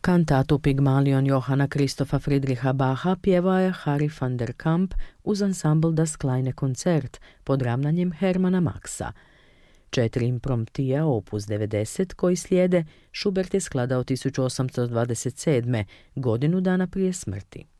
Kantatu Pygmalion Johana Christopha Friedricha Bacha pjevao je Harry van der Kamp uz ansambl Das Kleine Konzert pod ravnanjem Hermana Maxa. 4 impromptija opus 90 koji slijede Schubert je skladao 1827. godinu dana prije smrti.